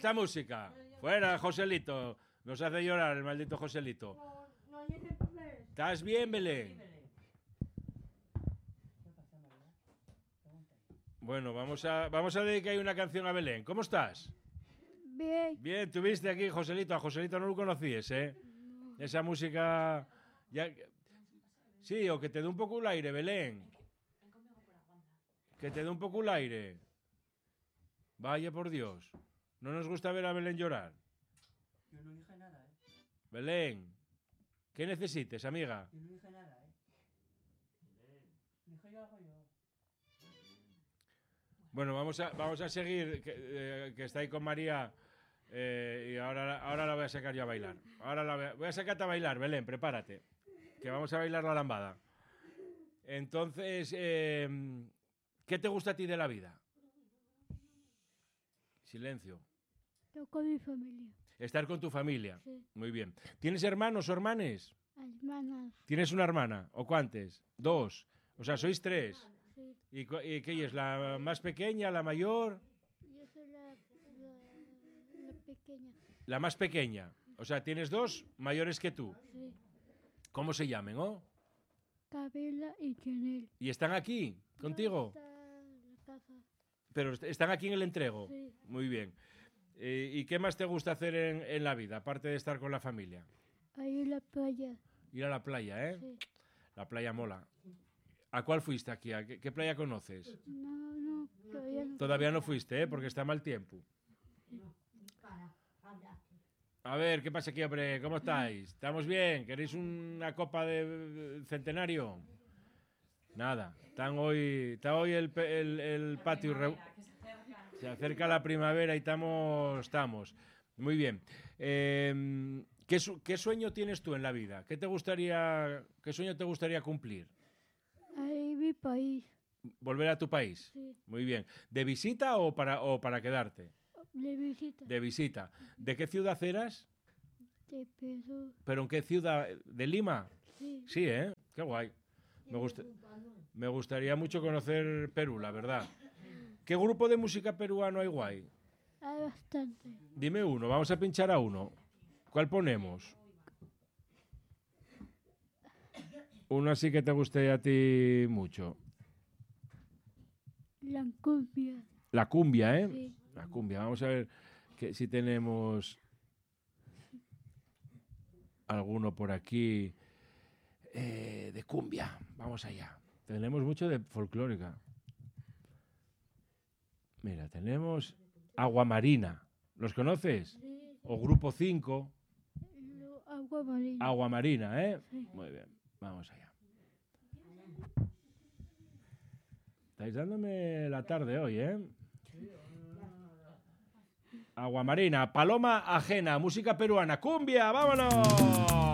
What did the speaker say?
esta música. Fuera, Joselito. Nos hace llorar el maldito Joselito. ¿Estás bien, Belén? Bueno, vamos a dedicar una canción a Belén. ¿Cómo estás? Bien. Bien, tuviste aquí, Joselito. A Joselito no lo conocías, ¿eh? Esa música... Sí, o que te dé un poco el aire, Belén. Que te dé un poco el aire. Vaya por Dios. No nos gusta ver a Belén llorar. Yo no dije nada, Belén, ¿qué necesites, amiga? Yo no dije nada, Dije yo algo yo. Bueno, vamos a seguir, que está ahí con María, y ahora la voy a sacar yo a bailar. Ahora voy a sacarte a bailar, Belén, prepárate, que vamos a bailar la lambada. Entonces, ¿qué te gusta a ti de la vida? Silencio. Yo con mi familia. Estar con tu familia. Sí. Muy bien. ¿Tienes hermanos o hermanes? Hermanas. ¿Tienes una hermana? ¿O cuántas? Dos. O sea, sois tres. Sí. ¿Y qué es? ¿La más pequeña, la mayor? Yo soy la pequeña. La más pequeña. O sea, tienes dos mayores que tú. Sí. ¿Cómo se llaman, oh? Camila y Chanel. ¿Y están aquí contigo? Está en la casa. Pero están aquí en el entrego. Sí. Muy bien. ¿Y qué más te gusta hacer en la vida, aparte de estar con la familia? Ahí en la playa. Ir a la playa, ¿eh? Sí. La playa mola. ¿A cuál fuiste aquí? ¿A qué playa conoces? No, todavía no. Todavía no fuiste, ¿eh? Porque está mal tiempo. A ver, ¿qué pasa aquí, hombre? ¿Cómo estáis? ¿Estamos bien? ¿Queréis una copa de centenario? Nada. Está hoy el patio. Se acerca la primavera y estamos. Muy bien. ¿Qué sueño tienes tú en la vida? ¿Qué sueño te gustaría cumplir? Ahí mi país. ¿Volver a tu país? Sí. Muy bien. ¿De visita o para quedarte? De visita. De visita. ¿De qué ciudad eras? De Perú. ¿Pero en qué ciudad? ¿De Lima? Sí. Sí, ¿eh? Qué guay. Me gustaría mucho conocer Perú, la verdad. ¿Qué grupo de música peruano hay guay? Hay bastante. Dime uno, vamos a pinchar a uno. ¿Cuál ponemos? Uno así que te guste a ti mucho. La cumbia. La cumbia, ¿eh? Sí. La cumbia. Vamos a ver si tenemos alguno por aquí de cumbia. Vamos allá. Tenemos mucho de folclórica. Mira, tenemos Aguamarina. ¿Los conoces? Sí. O Grupo 5. Agua marina. Aguamarina, ¿eh? Sí. Muy bien. Vamos allá. Estáis dándome la tarde hoy, ¿eh? Aguamarina, Paloma Ajena, música peruana, cumbia, vámonos.